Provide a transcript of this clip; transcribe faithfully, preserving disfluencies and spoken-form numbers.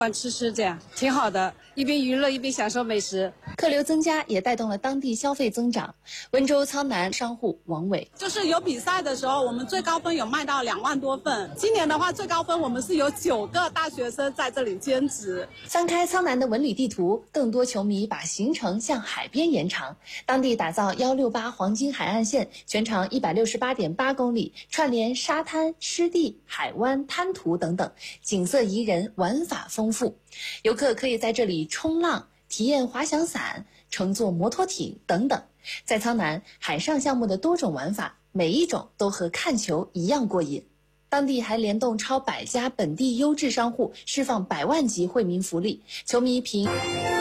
玩吃吃这样挺好的，一边娱乐一边享受美食。 客流增加也带动了当地消费增长。温州苍南商户王伟， 就是有比赛的时候，我们最高分有卖到两万多份。今年的话，最高分我们是有九个大学生在这里兼职。 翻开苍南的文旅地图，更多球迷把行程向海边延长。当地打造一六八黄金海岸线，全长一百六十八点八公里，串联沙滩、湿地、海湾、滩涂等等，景色宜人，玩法丰富。游客可以在这里冲浪、体验滑翔伞、乘坐摩托艇等等。在苍南，海上项目的多种玩法，每一种都和看球一样过瘾。当地还联动超百家本地优质商户，释放百万级惠民福利，球迷凭